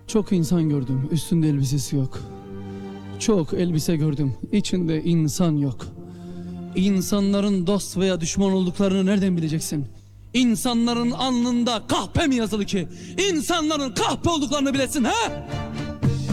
Çok insan gördüm, üstünde elbisesi yok. Çok elbise gördüm, içinde insan yok. İnsanların dost veya düşman olduklarını nereden bileceksin? İnsanların alnında kahpe mi yazılı ki? İnsanların kahpe olduklarını bilesin ha?